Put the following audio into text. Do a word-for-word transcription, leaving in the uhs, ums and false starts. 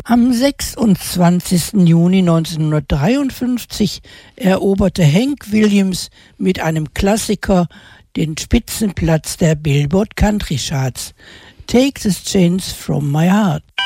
Am sechsundzwanzigsten Juni neunzehnhundertdreiundfünfzig eroberte Hank Williams mit einem Klassiker den Spitzenplatz der Billboard Country Charts. Take this chance from my heart.